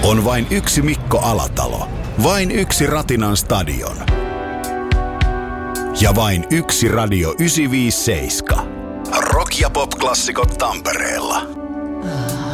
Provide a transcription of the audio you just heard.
On vain yksi Mikko Alatalo. Vain yksi Ratinan stadion. Ja vain yksi Radio 957. Rock- ja pop-klassikot Tampereella.